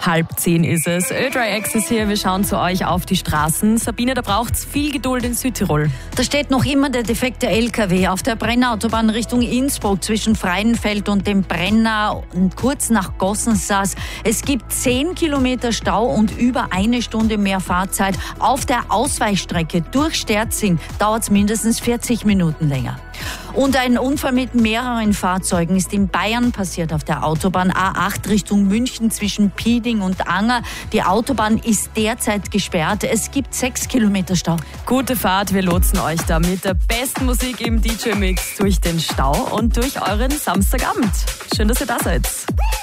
9:30 ist es. Ö3X ist hier, wir schauen zu euch auf die Straßen. Sabine, da braucht's viel Geduld in Südtirol. Da steht noch immer der defekte LKW auf der Brennerautobahn Richtung Innsbruck zwischen Freienfeld und dem Brenner und kurz nach Gossensas. Es gibt 10 Kilometer Stau und über eine Stunde mehr Fahrzeit. Auf der Ausweichstrecke durch Sterzing dauert es mindestens 40 Minuten länger. Und ein Unfall mit mehreren Fahrzeugen ist in Bayern passiert auf der Autobahn A8 Richtung München zwischen Pieding und Anger. Die Autobahn ist derzeit gesperrt. Es gibt 6 Kilometer Stau. Gute Fahrt, wir lotsen euch da mit der besten Musik im DJ-Mix durch den Stau und durch euren Samstagabend. Schön, dass ihr da seid.